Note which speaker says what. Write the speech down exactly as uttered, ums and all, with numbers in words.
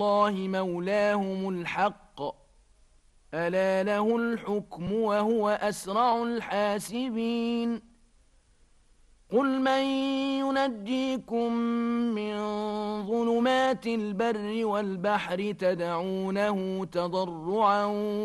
Speaker 1: الله مولاهم الحق ألا له الحكم وهو أسرع الحاسبين قل من ينجيكم من ظلمات البر والبحر تدعونه تضرعا